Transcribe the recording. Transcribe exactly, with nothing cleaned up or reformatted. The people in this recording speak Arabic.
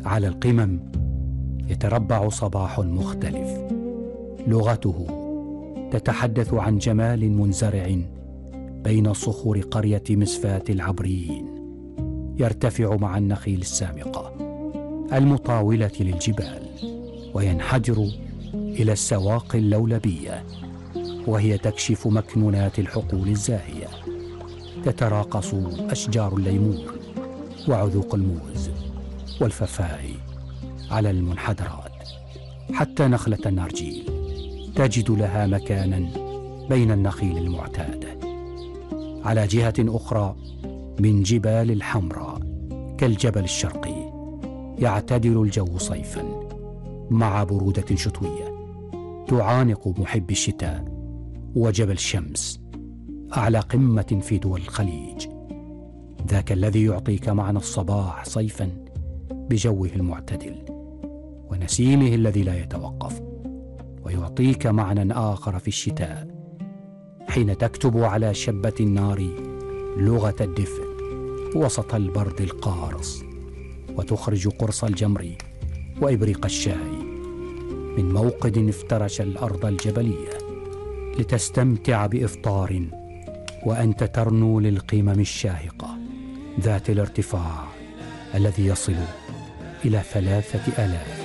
على القمم يتربع صباح مختلف، لغته تتحدث عن جمال منزرع بين صخور قرية مصفاة العبريين، يرتفع مع النخيل السامقة المطاولة للجبال، وينحدر إلى السواقي اللولبية وهي تكشف مكنونات الحقول الزاهية. تتراقص أشجار الليمون وعذوق الموز والففاء على المنحدرات، حتى نخلة النرجيل تجد لها مكانا بين النخيل المعتاد. على جهة أخرى من جبال الحمراء كالجبل الشرقي يعتدل الجو صيفا مع برودة شتوية تعانق محب الشتاء. وجبل شمس أعلى قمة في دول الخليج، ذاك الذي يعطيك معنى الصباح صيفا بجوه المعتدل ونسيمه الذي لا يتوقف، ويعطيك معنى آخر في الشتاء حين تكتب على شبة النار لغة الدفء وسط البرد القارص، وتخرج قرص الجمر وإبريق الشاي من موقد افترش الأرض الجبلية لتستمتع بإفطار وأنت ترنو للقمم الشاهقة ذات الارتفاع الذي يصل إلى ثلاثة آلاف